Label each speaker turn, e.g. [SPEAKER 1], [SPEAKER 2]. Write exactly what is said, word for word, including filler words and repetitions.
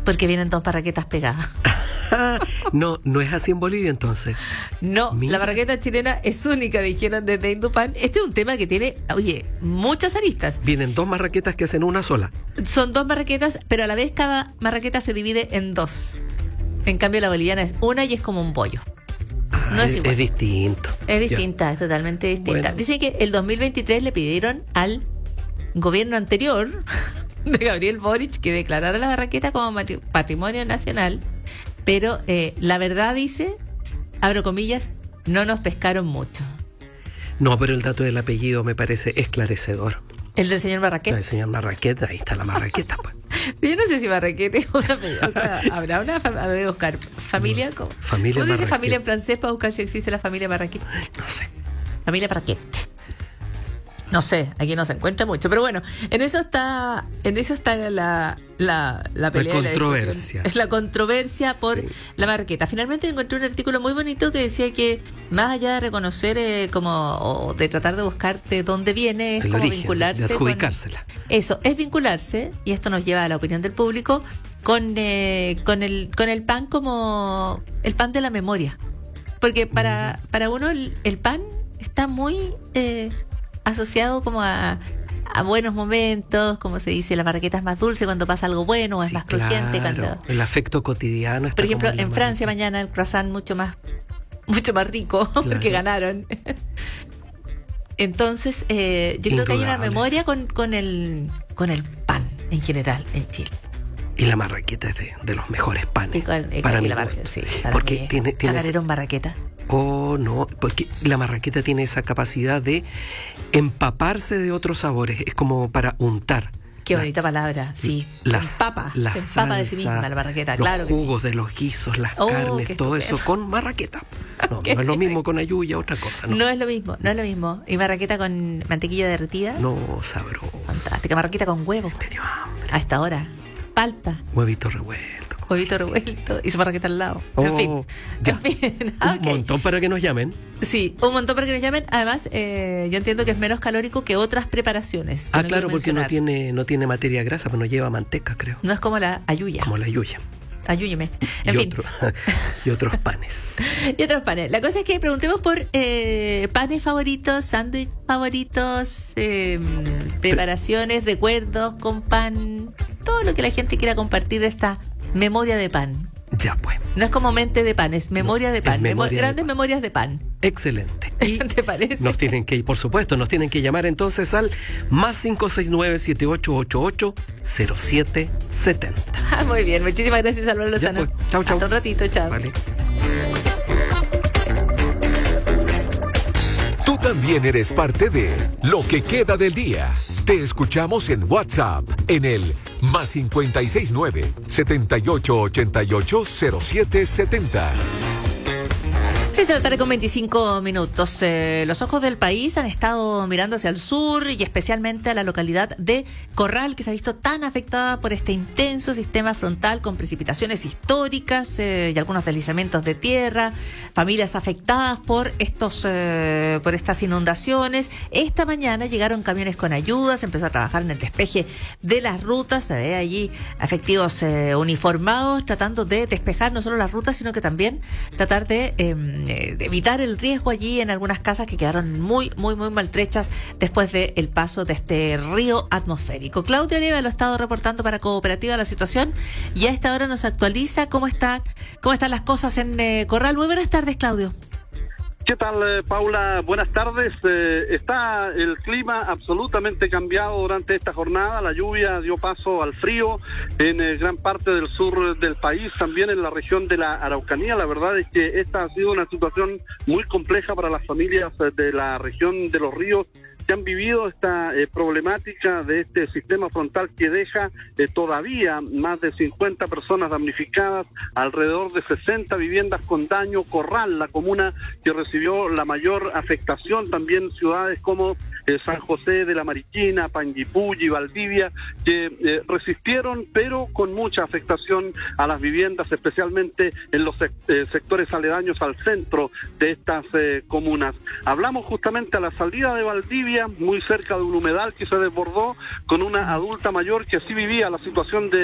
[SPEAKER 1] Porque vienen dos barraquetas pegadas.
[SPEAKER 2] no, no es así en Bolivia entonces.
[SPEAKER 1] No,
[SPEAKER 2] Mira.
[SPEAKER 1] La barraqueta chilena es única, dijeron desde Indupan. Este es un tema que tiene, oye, muchas aristas.
[SPEAKER 2] Vienen dos marraquetas que hacen una sola.
[SPEAKER 1] Son dos marraquetas, pero a la vez cada marraqueta se divide en dos. En cambio la boliviana es una y es como un pollo. No
[SPEAKER 2] Ah,
[SPEAKER 1] es
[SPEAKER 2] es,
[SPEAKER 1] igual.
[SPEAKER 2] es distinto.
[SPEAKER 1] Es distinta, ya. Es totalmente distinta.
[SPEAKER 2] Bueno.
[SPEAKER 1] Dicen que el dos mil veintitrés le pidieron al gobierno anterior de Gabriel Boric que declarara la barraqueta como patrimonio nacional, pero eh, la verdad dice, abro comillas, no nos pescaron mucho.
[SPEAKER 2] No, pero el dato del apellido me parece esclarecedor.
[SPEAKER 1] ¿El del señor Marraqueta?
[SPEAKER 2] El señor Marraqueta, ahí está la Marraqueta, pues.
[SPEAKER 1] Yo no sé si Marraqueta es una apellido. O sea, habrá una familia. A ver, buscar. ¿Familia? ¿Cómo?
[SPEAKER 2] Familia
[SPEAKER 1] ¿Cómo se dice
[SPEAKER 2] Marraqueta.
[SPEAKER 1] familia en francés para buscar si existe la familia Marraqueta?
[SPEAKER 2] No sé.
[SPEAKER 1] Familia Marraqueta. No sé, aquí no se encuentra mucho, pero bueno, en eso está, en eso está la, la, la pelea.
[SPEAKER 2] La
[SPEAKER 1] y la
[SPEAKER 2] controversia.
[SPEAKER 1] discusión. Es la controversia por
[SPEAKER 2] Sí.
[SPEAKER 1] la barraqueta. Finalmente encontré un artículo muy bonito que decía que más allá de reconocer eh, como o de tratar de buscarte dónde viene, es
[SPEAKER 2] El
[SPEAKER 1] como
[SPEAKER 2] origen,
[SPEAKER 1] vincularse.
[SPEAKER 2] de adjudicársela.
[SPEAKER 1] Con, eso, es vincularse, y esto nos lleva a la opinión del público, con, eh, con el, con el pan como el pan de la memoria. Porque para, para uno el, el pan está muy eh, asociado como a, a buenos momentos, como se dice, la barraqueta es más dulce cuando pasa algo bueno, o es
[SPEAKER 2] Sí,
[SPEAKER 1] más crujiente.
[SPEAKER 2] claro.
[SPEAKER 1] Cuando...
[SPEAKER 2] El afecto cotidiano está
[SPEAKER 1] Por ejemplo,
[SPEAKER 2] como
[SPEAKER 1] en
[SPEAKER 2] la
[SPEAKER 1] Francia
[SPEAKER 2] mano.
[SPEAKER 1] mañana el croissant mucho más mucho más rico,
[SPEAKER 2] Claro.
[SPEAKER 1] porque ganaron. Entonces, eh, yo creo que hay una
[SPEAKER 2] Indudables.
[SPEAKER 1] memoria con, con el con el pan en general en Chile.
[SPEAKER 2] Y la marraqueta es de, de los mejores panes.
[SPEAKER 1] Y con- y
[SPEAKER 2] para
[SPEAKER 1] con- y
[SPEAKER 2] mi
[SPEAKER 1] la
[SPEAKER 2] gusto.
[SPEAKER 1] barra- sí, para
[SPEAKER 2] Porque
[SPEAKER 1] mí,
[SPEAKER 2] tiene, tiene
[SPEAKER 1] chacarero en barraqueta.
[SPEAKER 2] Oh, no, porque la marraqueta tiene esa capacidad de empaparse de otros sabores. Es como para untar.
[SPEAKER 1] Qué
[SPEAKER 2] La-
[SPEAKER 1] bonita palabra, sí.
[SPEAKER 2] las-
[SPEAKER 1] se empapa,
[SPEAKER 2] la
[SPEAKER 1] se empapa de sí
[SPEAKER 2] salsa,
[SPEAKER 1] misma la barraqueta,
[SPEAKER 2] los
[SPEAKER 1] claro que sí.
[SPEAKER 2] jugos de los guisos, las
[SPEAKER 1] Oh,
[SPEAKER 2] carnes,
[SPEAKER 1] qué
[SPEAKER 2] todo
[SPEAKER 1] estupendo.
[SPEAKER 2] eso con marraqueta. No,
[SPEAKER 1] Ok.
[SPEAKER 2] no es lo mismo con ayuya, otra cosa, ¿no?
[SPEAKER 1] No es lo mismo, no es lo mismo. Y marraqueta con mantequilla derretida.
[SPEAKER 2] No, sabroso.
[SPEAKER 1] Fantástica. Marraqueta con huevo.
[SPEAKER 2] Me dio hambre.
[SPEAKER 1] A esta hora. Palta.
[SPEAKER 2] Huevito revuelto.
[SPEAKER 1] Huevito revuelto y su marraqueta al lado.
[SPEAKER 2] Oh,
[SPEAKER 1] en fin.
[SPEAKER 2] ya.
[SPEAKER 1] En fin.
[SPEAKER 2] Un
[SPEAKER 1] Ok.
[SPEAKER 2] montón para que nos llamen.
[SPEAKER 1] Sí, un montón para que nos llamen. Además, eh, yo entiendo que es menos calórico que otras preparaciones. que
[SPEAKER 2] Ah,
[SPEAKER 1] no
[SPEAKER 2] claro,
[SPEAKER 1] quiero
[SPEAKER 2] porque no
[SPEAKER 1] mencionar.
[SPEAKER 2] tiene, no tiene materia grasa, pero no lleva manteca, creo.
[SPEAKER 1] No es como la ayuya.
[SPEAKER 2] Como la yuya.
[SPEAKER 1] Ayúyeme.
[SPEAKER 2] Y,
[SPEAKER 1] En fin.
[SPEAKER 2] otro- y otros panes.
[SPEAKER 1] Y otros panes. La cosa es que preguntemos por eh, panes favoritos, sándwich favoritos, eh, preparaciones, recuerdos con pan, todo lo que la gente quiera compartir de esta memoria de pan.
[SPEAKER 2] Ya pues.
[SPEAKER 1] No es como mente de pan, es memoria de
[SPEAKER 2] es
[SPEAKER 1] pan,
[SPEAKER 2] memoria
[SPEAKER 1] memo-
[SPEAKER 2] de
[SPEAKER 1] grandes
[SPEAKER 2] pan.
[SPEAKER 1] memorias de pan.
[SPEAKER 2] Excelente. Y
[SPEAKER 1] ¿Te parece?
[SPEAKER 2] nos tienen que, por supuesto, nos tienen que llamar entonces al más cinco seis nueve, siete ocho ocho ocho, cero siete siete cero.
[SPEAKER 1] Ah, muy bien, muchísimas gracias, Álvaro
[SPEAKER 2] Ya,
[SPEAKER 1] Lozano.
[SPEAKER 2] pues. Chau, chau.
[SPEAKER 1] Hasta un ratito, chao.
[SPEAKER 2] Vale.
[SPEAKER 3] Tú también eres parte de Lo que queda del día. Te escuchamos en WhatsApp en el más cincuenta y seis nueve, setenta y ocho ochenta y ocho, cero siete setenta.
[SPEAKER 1] seis de la tarde con veinticinco minutos. Eh, los ojos del país han estado mirando hacia el sur y especialmente a la localidad de Corral, que se ha visto tan afectada por este intenso sistema frontal con precipitaciones históricas eh, y algunos deslizamientos de tierra, familias afectadas por estos eh, por estas inundaciones. Esta mañana llegaron camiones con ayuda, se empezó a trabajar en el despeje de las rutas, se ve allí efectivos eh, uniformados tratando de despejar no solo las rutas, sino que también tratar de eh, de evitar el riesgo allí en algunas casas que quedaron muy, muy, muy maltrechas después del paso de este río atmosférico. Claudio Oliva lo ha estado reportando para Cooperativa la situación y a esta hora nos actualiza cómo está, cómo están las cosas en eh, Corral. Muy buenas tardes, Claudio.
[SPEAKER 4] ¿Qué tal, eh, Paula? Buenas tardes. Eh, está el clima absolutamente cambiado durante esta jornada. La lluvia dio paso al frío en eh, gran parte del sur del país, también en la región de la Araucanía. La verdad es que esta ha sido una situación muy compleja para las familias eh, de la región de los ríos, que han vivido esta eh, problemática de este sistema frontal que deja eh, todavía más de cincuenta personas damnificadas, alrededor de sesenta viviendas con daño. Corral, la comuna que recibió la mayor afectación, también ciudades como eh, San José de la Mariquina, Panguipulli, Valdivia, que eh, resistieron, pero con mucha afectación a las viviendas, especialmente en los sec- eh, sectores aledaños al centro de estas eh, comunas. Hablamos justamente a la salida de Valdivia, muy cerca de un humedal que se desbordó, con una adulta mayor que sí vivía la situación de